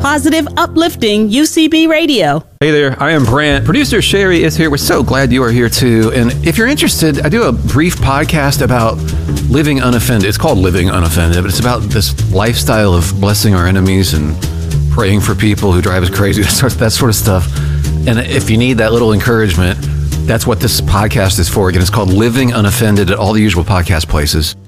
positive, uplifting UCB radio. Hey there, I am Brant. Producer Sherry is here. We're so glad you are here too. And if you're interested, I do a brief podcast about living unoffended. It's called Living Unoffended, but it's about this lifestyle of blessing our enemies and praying for people who drive us crazy, that sort of stuff. And if you need that little encouragement, that's what this podcast is for. Again, it's called Living Unoffended at all the usual podcast places.